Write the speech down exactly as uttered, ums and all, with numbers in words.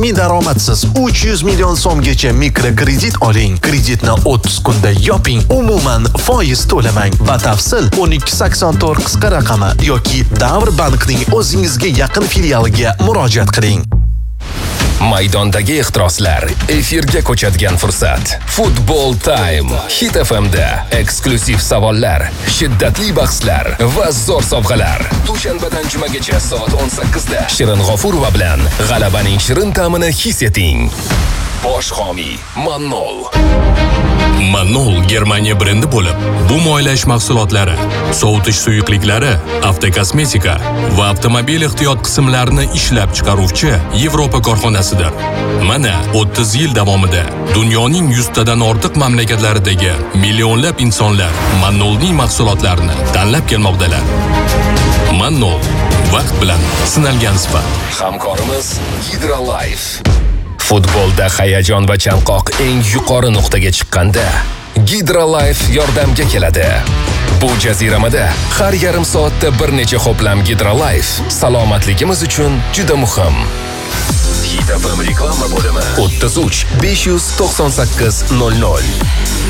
daromadsiz uch yuz million so'mgacha mikrokredit oling. Kreditni o'ttiz kunda yoping. Umuman foiz to'lamang. Batafsil o'n ikki sakson to'rt qisqa raqami yoki Davr bankning o'zingizga yaqin filialiga murojaat qiling. Maydondagi ixtiroslar, efirga ko'chadigan fursat. Football Time. Hit F M da eksklyuziv savollar, shiddatli bahslar va zo'r sovg'alar. Dushanbadan jumagacha soat o'n sakkizda Shirin G'ofurova bilan g'alabaning shirin ta'mini his eting. Bosh homiy Manol. Manol Germaniya brendi bo'lib, bu moylash mahsulotlari, sovutish suyuqliklari, avtokosmetika va avtomobil ehtiyot qismlarini ishlab chiqaruvchi Yevropa korxonasidir. Mana o'ttiz yil davomida dunyoning yuztadan ortiq mamlakatlaridagi millionlab insonlar Manolning mahsulotlarini tanlab kelmoqdalar. Manol vaqt bilan sinalgan sifat. Hamkorimiz Hydrolife. Futbolda hayajon va chanqoq eng yuqori nuqtaga chiqqanda Hydrolife yordamga keladi. Bu jaziramada har yarim soatda bir necha ho'plam Hydrolife salomatligimiz uchun juda muhim. Hit F M reklama bo'limi o'ttiz uch besh yuz to'qson sakkiz nol nol.